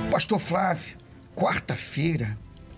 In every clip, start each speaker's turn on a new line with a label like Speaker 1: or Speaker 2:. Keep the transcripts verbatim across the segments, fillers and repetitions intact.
Speaker 1: Pastor Flávio, quarta-feira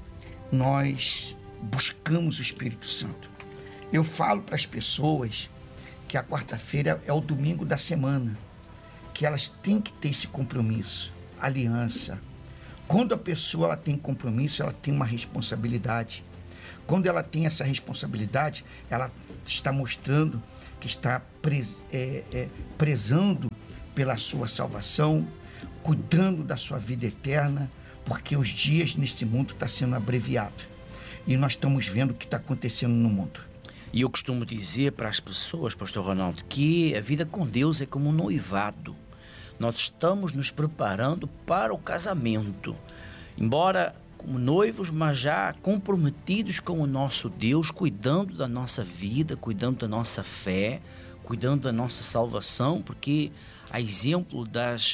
Speaker 1: nós buscamos o Espírito Santo. Eu falo para as pessoas que a quarta-feira é o domingo da semana, que elas têm que ter esse compromisso, aliança. Quando a pessoa ela tem compromisso, ela tem uma responsabilidade. Quando ela tem essa responsabilidade, ela está mostrando que está pres, é, é, prezando pela sua salvação, cuidando da sua vida eterna, porque os dias neste mundo estão sendo abreviados. E nós estamos vendo o que está acontecendo no mundo.
Speaker 2: E eu costumo dizer para as pessoas, pastor Ronaldo, que a vida com Deus é como um noivado. Nós estamos nos preparando para o casamento. Embora como noivos, mas já comprometidos com o nosso Deus, cuidando da nossa vida, cuidando da nossa fé, cuidando da nossa salvação, porque a exemplo das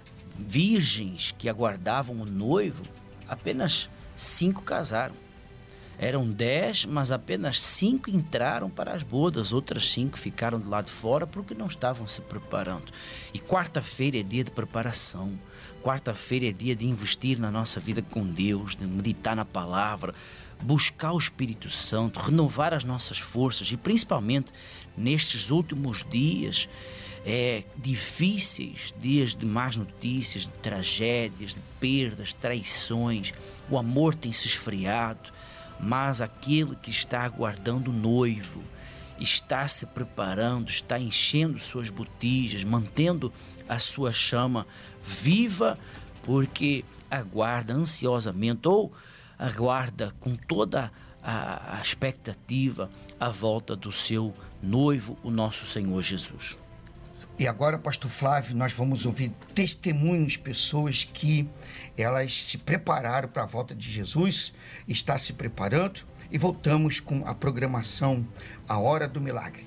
Speaker 2: virgens que aguardavam o noivo, apenas cinco casaram. Eram dez, mas apenas cinco entraram para as bodas, outras cinco ficaram do lado de fora porque não estavam se preparando. E quarta-feira é dia de preparação, quarta-feira é dia de investir na nossa vida com Deus, de meditar na palavra, buscar o Espírito Santo, renovar as nossas forças e principalmente nestes últimos dias é, difíceis, dias de más notícias, de tragédias, de perdas, traições, o amor tem se esfriado. Mas aquele que está aguardando o noivo, está se preparando, está enchendo suas botijas, mantendo a sua chama viva, porque aguarda ansiosamente ou aguarda com toda a, a expectativa a volta do seu noivo, o nosso Senhor Jesus.
Speaker 1: E agora, pastor Flávio, nós vamos ouvir testemunhos, pessoas que elas se prepararam para a volta de Jesus, está se preparando, e voltamos com a programação A Hora do Milagre.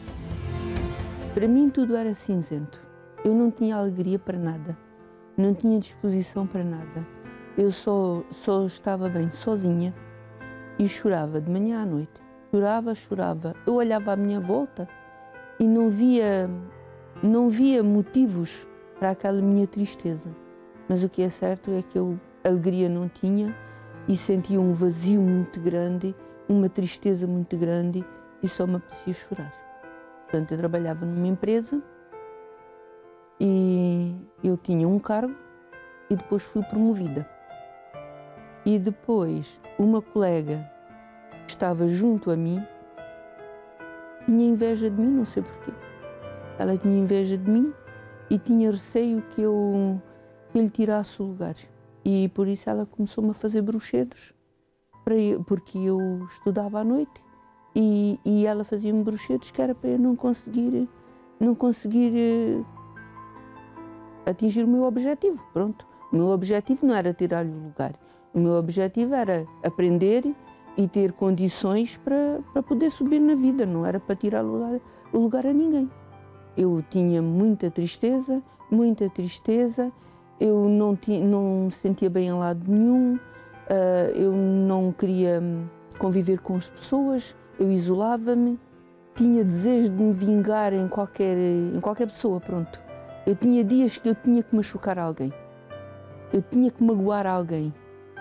Speaker 3: Para mim tudo era cinzento. Eu não tinha alegria para nada, não tinha disposição para nada. Eu só, só estava bem sozinha e chorava de manhã à noite. Chorava, chorava. Eu olhava à minha volta e não via... Não via motivos para aquela minha tristeza, mas o que é certo é que eu alegria não tinha e sentia um vazio muito grande, uma tristeza muito grande e só me apetecia chorar. Portanto, eu trabalhava numa empresa e eu tinha um cargo e depois fui promovida. E depois uma colega que estava junto a mim tinha inveja de mim, não sei porquê. Ela tinha inveja de mim e tinha receio que eu, que eu lhe tirasse o lugar. E por isso ela começou-me a fazer bruxedos, para eu, porque eu estudava à noite e, e ela fazia-me bruxedos que era para eu não conseguir, não conseguir uh, atingir o meu objetivo. Pronto, o meu objetivo não era tirar-lhe o lugar. O meu objetivo era aprender e ter condições para, para poder subir na vida, não era para tirar o lugar, o lugar a ninguém. Eu tinha muita tristeza, muita tristeza, eu não, tinha, não me sentia bem em lado nenhum, uh, eu não queria conviver com as pessoas, eu isolava-me, tinha desejo de me vingar em qualquer, em qualquer pessoa, pronto. Eu tinha dias que eu tinha que machucar alguém, eu tinha que magoar alguém,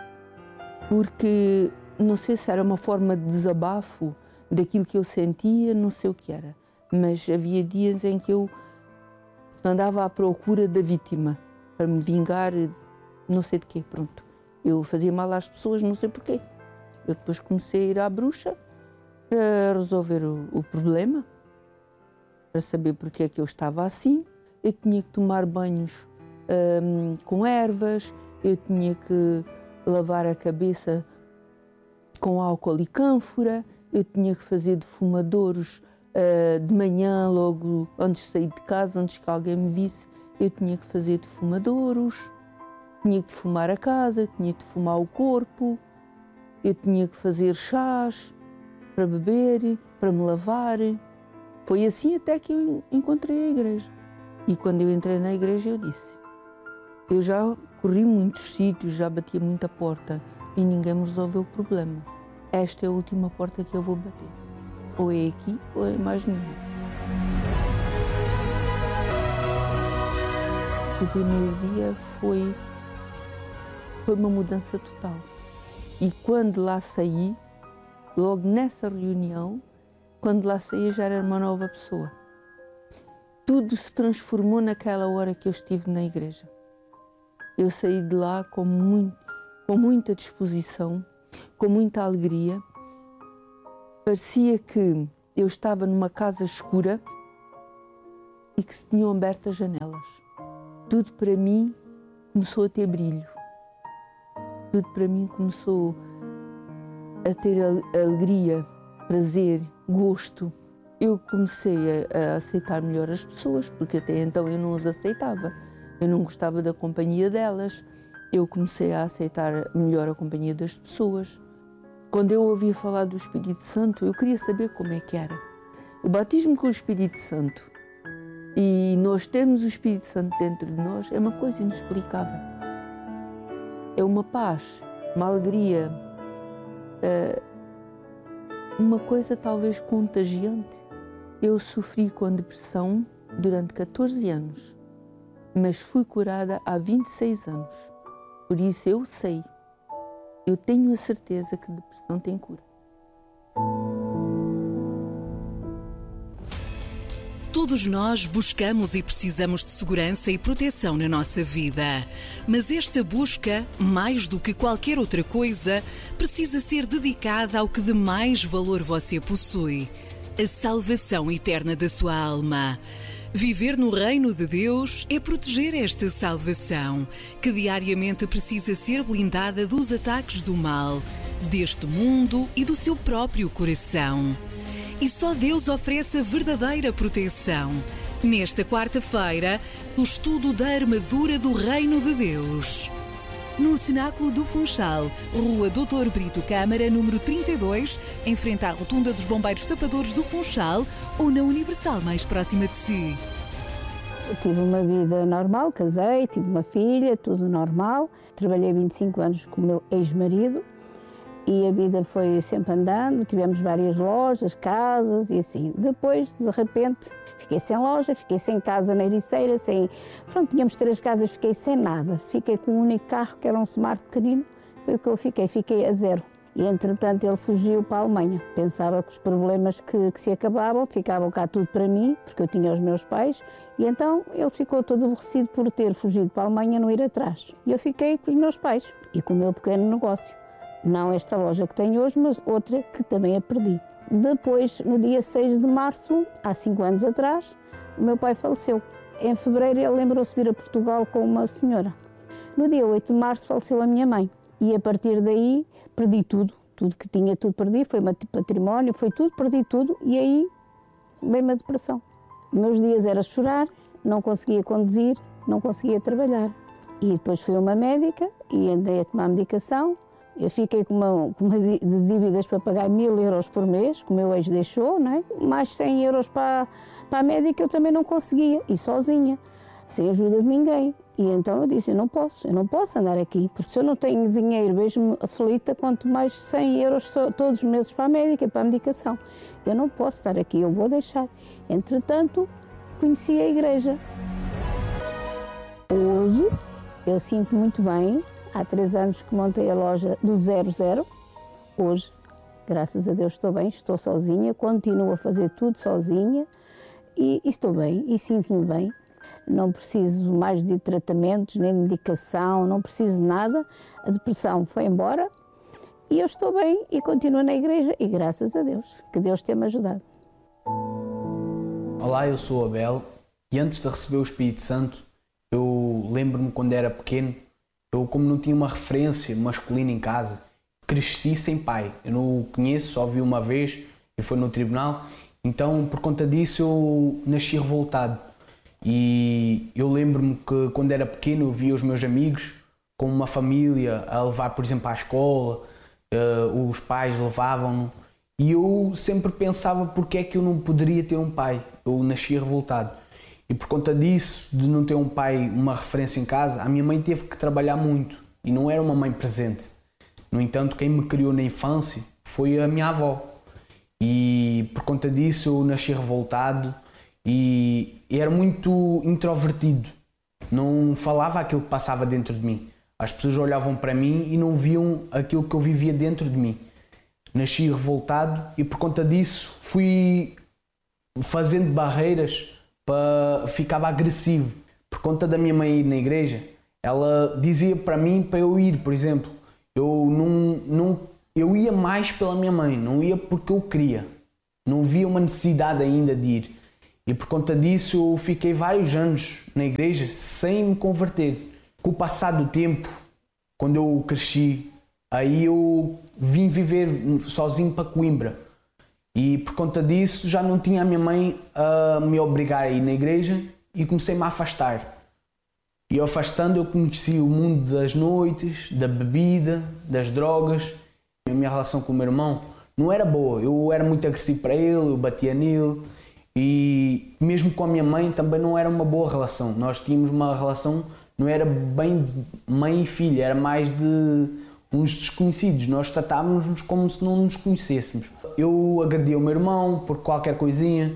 Speaker 3: porque não sei se era uma forma de desabafo daquilo que eu sentia, não sei o que era. Mas havia dias em que eu andava à procura da vítima, para me vingar, não sei de quê, pronto. Eu fazia mal às pessoas, não sei porquê. Eu depois comecei a ir à bruxa para resolver o, o problema, para saber porque é que eu estava assim. Eu tinha que tomar banhos hum, com ervas, eu tinha que lavar a cabeça com álcool e cânfora, eu tinha que fazer defumadouros Uh, de manhã, logo antes de sair de casa, antes que alguém me visse, eu tinha que fazer defumadouros, tinha que defumar a casa, tinha que defumar o corpo, eu tinha que fazer chás para beber, para me lavar. Foi assim até que eu encontrei a igreja. E quando eu entrei na igreja eu disse, eu já corri muitos sítios, já bati a muita porta e ninguém me resolveu o problema. Esta é a última porta que eu vou bater. Ou é aqui, ou é mais nenhuma. O primeiro dia foi Foi uma mudança total. E quando lá saí, logo nessa reunião, quando lá saí já era uma nova pessoa. Tudo se transformou naquela hora que eu estive na igreja. Eu saí de lá com, muito, com muita disposição, com muita alegria. Parecia que eu estava numa casa escura e que se tinham aberto as janelas. Tudo para mim começou a ter brilho. Tudo para mim começou a ter alegria, prazer, gosto. Eu comecei a, a aceitar melhor as pessoas, porque até então eu não as aceitava. Eu não gostava da companhia delas. Eu comecei a aceitar melhor a companhia das pessoas. Quando eu ouvia falar do Espírito Santo, eu queria saber como é que era. O batismo com o Espírito Santo e nós termos o Espírito Santo dentro de nós é uma coisa inexplicável. É uma paz, uma alegria, uma coisa talvez contagiante. Eu sofri com depressão durante catorze anos, mas fui curada há vinte e seis anos. Por isso eu sei, eu tenho a certeza que depressão tem cura.
Speaker 4: Todos nós buscamos e precisamos de segurança e proteção na nossa vida. Mas esta busca, mais do que qualquer outra coisa, precisa ser dedicada ao que de mais valor você possui: a salvação eterna da sua alma. Viver no reino de Deus é proteger esta salvação, que diariamente precisa ser blindada dos ataques do mal, deste mundo e do seu próprio coração. E só Deus oferece a verdadeira proteção. Nesta quarta-feira, o estudo da armadura do Reino de Deus. No Cenáculo do Funchal, Rua doutor Brito Câmara, número trinta e dois, em frente à Rotunda dos Bombeiros Tapadores do Funchal, ou na Universal mais próxima de si.
Speaker 5: Eu tive uma vida normal, casei, tive uma filha, tudo normal. Trabalhei vinte e cinco anos com o meu ex-marido. E a vida foi sempre andando, tivemos várias lojas, casas e assim. Depois, de repente, fiquei sem loja, fiquei sem casa na Ericeira, sem... Pronto, tínhamos três casas, fiquei sem nada. Fiquei com um único carro, que era um Smart pequenino, foi o que eu fiquei, fiquei a zero. E, entretanto, ele fugiu para a Alemanha. Pensava que os problemas que, que se acabavam, ficavam cá tudo para mim, porque eu tinha os meus pais. E então, ele ficou todo aborrecido por ter fugido para a Alemanha e não ir atrás. E eu fiquei com os meus pais e com o meu pequeno negócio. Não esta loja que tenho hoje, mas outra que também a perdi. Depois, no dia seis de março, há cinco anos atrás, o meu pai faleceu. Em fevereiro, ele lembrou-se de vir a Portugal com uma senhora. No dia oito de março, faleceu a minha mãe. E a partir daí, perdi tudo. Tudo que tinha, tudo perdi. Foi meu património, foi tudo, perdi tudo. E aí, veio-me a depressão. Meus dias era chorar, não conseguia conduzir, não conseguia trabalhar. E depois fui a uma médica e andei a tomar medicação. Eu fiquei com uma, com uma de dívidas para pagar mil euros por mês, que o meu ex deixou, não é? Mais cem euros para, para a médica eu também não conseguia, e sozinha, sem ajuda de ninguém. E então eu disse, eu não posso, eu não posso andar aqui, porque se eu não tenho dinheiro, vejo-me aflita, quanto mais cem euros todos os meses para a médica, para a medicação. Eu não posso estar aqui, eu vou deixar. Entretanto, conheci a igreja. Hoje, eu sinto muito bem. Há três anos que montei a loja do zero zero. Hoje, graças a Deus, estou bem, estou sozinha, continuo a fazer tudo sozinha e, e estou bem e sinto-me bem. Não preciso mais de tratamentos, nem de medicação, não preciso de nada. A depressão foi embora e eu estou bem e continuo na igreja e graças a Deus, que Deus tenha-me ajudado.
Speaker 6: Olá, eu sou Abel e antes de receber o Espírito Santo, eu lembro-me quando era pequeno. Eu, como não tinha uma referência masculina em casa, cresci sem pai. Eu não o conheço, só vi uma vez e foi no tribunal. Então, por conta disso, eu nasci revoltado. E eu lembro-me que, quando era pequeno, eu via os meus amigos com uma família a levar, por exemplo, à escola, uh, os pais levavam-no. E eu sempre pensava porque é que eu não poderia ter um pai. Eu nasci revoltado. E por conta disso, de não ter um pai, uma referência em casa, a minha mãe teve que trabalhar muito e não era uma mãe presente. No entanto, quem me criou na infância foi a minha avó. E por conta disso eu nasci revoltado e era muito introvertido. Não falava aquilo que passava dentro de mim. As pessoas olhavam para mim e não viam aquilo que eu vivia dentro de mim. Nasci revoltado e por conta disso fui fazendo barreiras, para ficava agressivo. Por conta da minha mãe ir na igreja, ela dizia para mim para eu ir, por exemplo. Eu, não, não, eu ia mais pela minha mãe, não ia porque eu queria. Não via uma necessidade ainda de ir. E por conta disso eu fiquei vários anos na igreja sem me converter. Com o passar do tempo, quando eu cresci, aí eu vim viver sozinho para Coimbra. E por conta disso já não tinha a minha mãe a me obrigar a ir na igreja e comecei-me a afastar. E afastando eu conheci o mundo das noites, da bebida, das drogas. A minha relação com o meu irmão não era boa. Eu era muito agressivo para ele, eu batia nele. E mesmo com a minha mãe também não era uma boa relação. Nós tínhamos uma relação, não era bem mãe e filha, era mais de uns desconhecidos. Nós tratávamos-nos como se não nos conhecêssemos. Eu agredia o meu irmão por qualquer coisinha.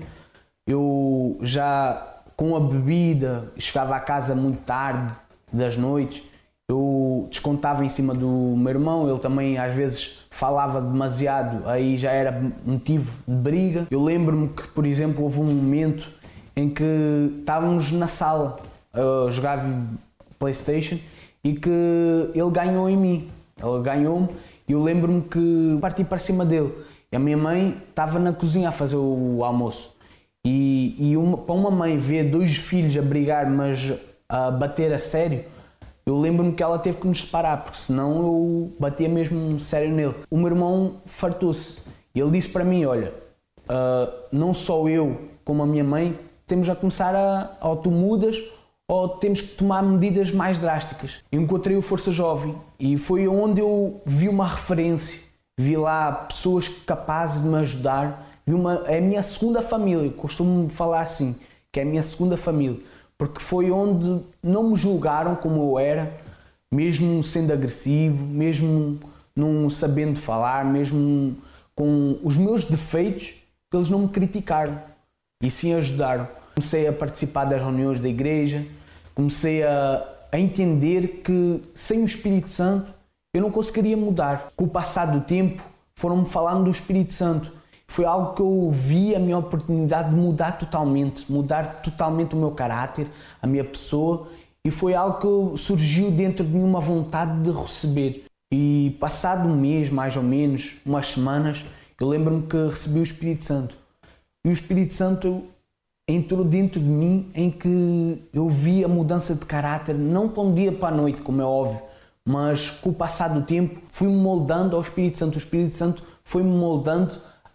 Speaker 6: Eu já com a bebida chegava a casa muito tarde das noites. Eu descontava em cima do meu irmão, ele também às vezes falava demasiado, aí já era motivo de briga. Eu lembro-me que, por exemplo, houve um momento em que estávamos na sala a jogar PlayStation e que ele ganhou em mim. Ele ganhou-me e eu lembro-me que parti para cima dele. E a minha mãe estava na cozinha a fazer o almoço. E, e uma, para uma mãe ver dois filhos a brigar, mas a bater a sério, eu lembro-me que ela teve que nos separar, porque senão eu batia mesmo sério nele. O meu irmão fartou-se. Ele disse para mim, olha, uh, não só eu como a minha mãe, temos a começar a, ou tu mudas, ou temos que tomar medidas mais drásticas. Eu encontrei o Força Jovem e foi onde eu vi uma referência. Vi lá pessoas capazes de me ajudar. Vi uma, é a minha segunda família, costumo falar assim, que é a minha segunda família. Porque foi onde não me julgaram como eu era, mesmo sendo agressivo, mesmo não sabendo falar, mesmo com os meus defeitos, eles não me criticaram e sim ajudaram. Comecei a participar das reuniões da igreja, comecei a, a entender que sem o Espírito Santo eu não conseguiria mudar. Com o passar do tempo foram-me falando do Espírito Santo. Foi algo que eu vi a minha oportunidade de mudar totalmente, mudar totalmente o meu caráter, a minha pessoa, e foi algo que surgiu dentro de mim uma vontade de receber. E passado um mês, mais ou menos, umas semanas, eu lembro-me que recebi o Espírito Santo. E o Espírito Santo entrou dentro de mim em que eu vi a mudança de caráter, não para um dia para a noite, como é óbvio, mas com o passar do tempo fui-me moldando ao Espírito Santo. O Espírito Santo foi-me moldando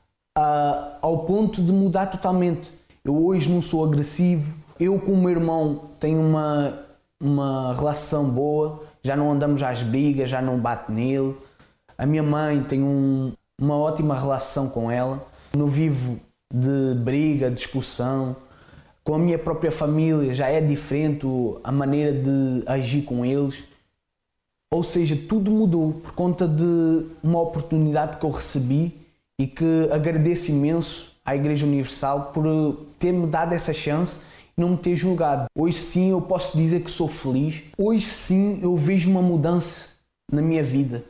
Speaker 6: Uh, ao ponto de mudar totalmente. Eu hoje não sou agressivo, eu com o meu irmão tenho uma, uma relação boa, já não andamos às brigas, já não bato nele. A minha mãe tem um, uma ótima relação com ela, não vivo de briga, discussão. Com a minha própria família já é diferente a maneira de agir com eles. Ou seja, tudo mudou por conta de uma oportunidade que eu recebi e que agradeço imenso à Igreja Universal por ter-me dado essa chance e não me ter julgado. Hoje sim eu posso dizer que sou feliz. Hoje sim eu vejo uma mudança na minha vida.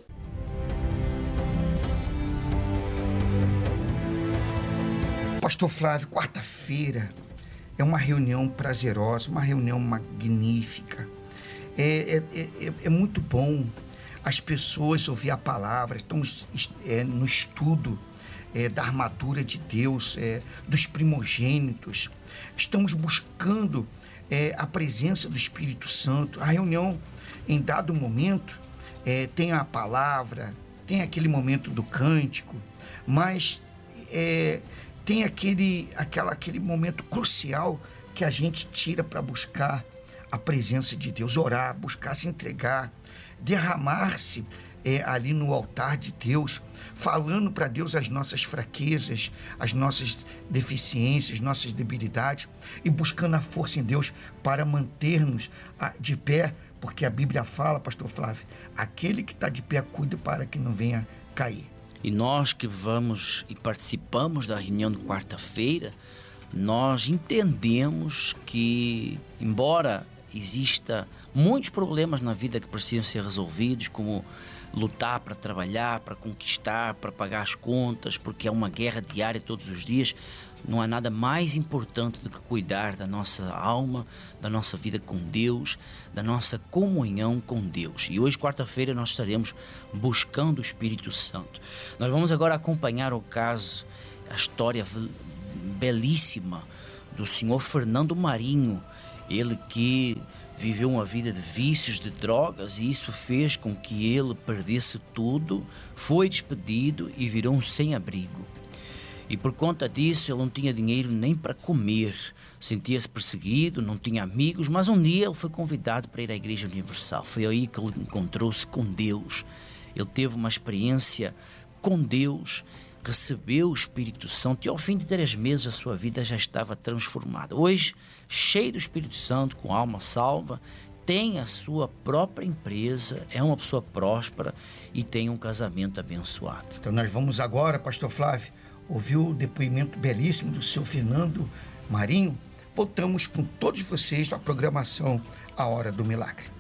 Speaker 1: Pastor Flávio, quarta-feira é uma reunião prazerosa, uma reunião magnífica. É, é, é, é muito bom as pessoas ouvir a palavra. Estamos é, no estudo É, da armadura de Deus, é, dos primogênitos. Estamos buscando é, a presença do Espírito Santo. A reunião, em dado momento, é, tem a palavra, tem aquele momento do cântico, mas é, tem aquele, aquela, aquele momento crucial que a gente tira para buscar a presença de Deus, orar, buscar se entregar, derramar-se é, ali no altar de Deus, falando para Deus as nossas fraquezas, as nossas deficiências, nossas debilidades e buscando a força em Deus para manter-nos de pé, porque a Bíblia fala, pastor Flávio, aquele que está de pé cuida para que não venha cair.
Speaker 2: E nós que vamos e participamos da reunião de quarta-feira, nós entendemos que, embora exista muitos problemas na vida que precisam ser resolvidos, como lutar para trabalhar, para conquistar, para pagar as contas, porque é uma guerra diária todos os dias. Não há nada mais importante do que cuidar da nossa alma, da nossa vida com Deus, da nossa comunhão com Deus. E hoje, quarta-feira, nós estaremos buscando o Espírito Santo. Nós vamos agora acompanhar o caso, a história belíssima do senhor Fernando Marinho, ele que viveu uma vida de vícios, de drogas, e isso fez com que ele perdesse tudo, foi despedido e virou um sem-abrigo. E por conta disso, ele não tinha dinheiro nem para comer, sentia-se perseguido, não tinha amigos, mas um dia ele foi convidado para ir à Igreja Universal. Foi aí que ele encontrou-se com Deus. Ele teve uma experiência com Deus, recebeu o Espírito Santo e ao fim de três meses a sua vida já estava transformada. Hoje, cheio do Espírito Santo, com alma salva, tem a sua própria empresa, é uma pessoa próspera e tem um casamento abençoado.
Speaker 1: Então nós vamos agora, pastor Flávio, ouvir o depoimento belíssimo do seu Fernando Marinho. Voltamos com todos vocês à programação A Hora do Milagre.